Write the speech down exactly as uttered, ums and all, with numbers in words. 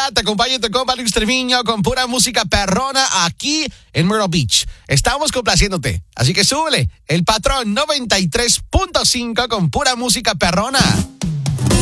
Hola, te acompaña tu compa Luis Treviño con pura música perrona aquí en Myrtle Beach. Estamos complaciéndote, así que súbele el patrón noventa y tres punto cinco con pura música perrona.